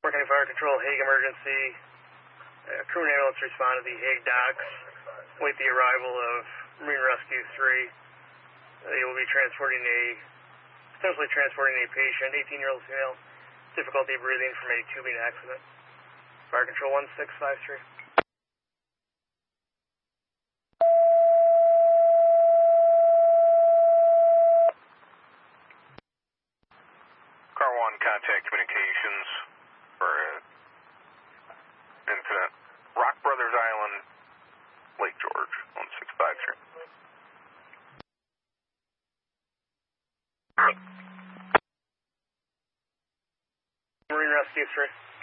County Fire Control, Hague emergency. Crew and ambulance respond to the Hague docks. Wait the arrival of Marine Rescue 3. They will be potentially transporting a patient, 18-year-old female, difficulty breathing from a tubing accident. Fire Control 1653. Car 1, contact communications for incident. Rock Brothers Island, Lake George, 1653. Marine Rescue 3.